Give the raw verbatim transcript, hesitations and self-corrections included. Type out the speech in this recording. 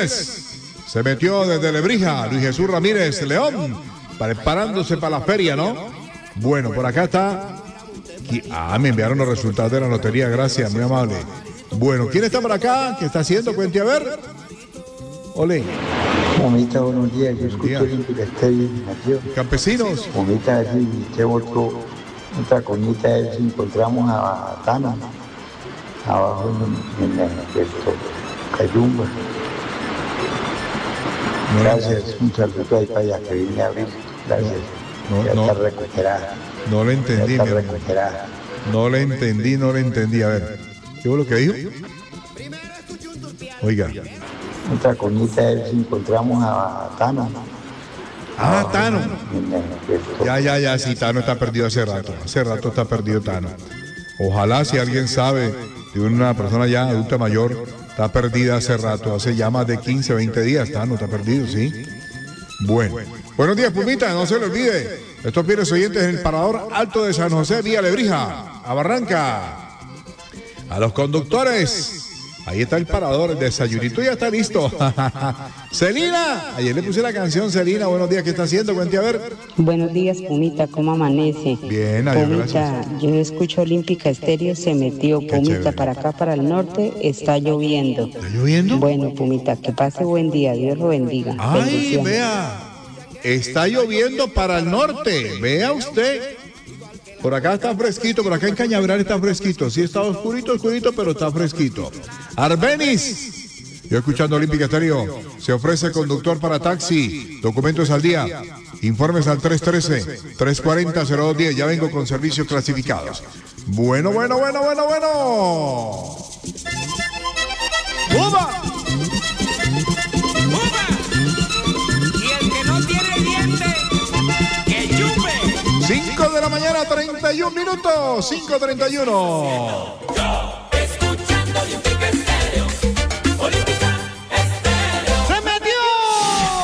Ramírez se metió desde Lebrija. Luis Jesús Ramírez León, preparándose para la feria, ¿no? Bueno, por acá está. Ah, me enviaron los resultados de la lotería, gracias, muy amable. Bueno, ¿quién está por acá? ¿Qué está haciendo? Cuente a ver. Ole. Momita, buenos días. Yo escucho el Estéreo Nación. Campesinos. Momita, sí, te otro, otra coñita es si encontramos a Tana abajo en, en, en esto, Cayumba. Gracias, un saludo ahí para allá que vine a abrir. Gracias. No, ya no, está recuperada. No le entendí, ya está mi hermano. recuperada. No le entendí, no le entendí. A ver, ¿qué fue lo que dijo? Oiga. Otra coñita es si encontramos a Tana. Ah, Tano. En, en esto. Ya, ya, ya, sí, Tano está perdido hace rato. Hace rato está perdido Tano. Ojalá si alguien sabe de una persona ya adulta mayor, está perdida hace rato, hace ya más de quince, veinte días, Tano está perdido, ¿sí? Bueno. Buenos días, Pumita, no se le olvide. Estos fieles oyentes en el Parador Alto de San José, vía Lebrija, a Barranca. A los conductores. Ahí está el parador, el desayunito ya está listo. Celina, ayer le puse la canción, Celina, buenos días, ¿qué está haciendo? Cuente a ver. Buenos días, Pumita, ¿cómo amanece? Bien, adiós, Pumita, gracias. yo escucho Olímpica Estéreo, se metió. Qué Pumita, chévere. para acá, para el norte, está lloviendo. ¿Está lloviendo? Bueno, Pumita, que pase buen día, Dios lo bendiga. Ay, Bendiciones. vea, está lloviendo para el norte, vea usted. Por acá está fresquito, por acá en Cañaveral está fresquito. Sí está oscurito, oscurito, pero está fresquito. Arbenis, yo escuchando Olímpica Estéreo, se ofrece conductor para taxi, documentos al día, informes al tres uno tres, tres cuatro cero, cero dos uno cero, ya vengo con servicios clasificados. Bueno, bueno, bueno, bueno, bueno. ¡Uva! ¡Uva! Y el que no tiene dientes, que chupe. cinco de la mañana, treinta y un minutos. cinco treinta y uno. Escuchando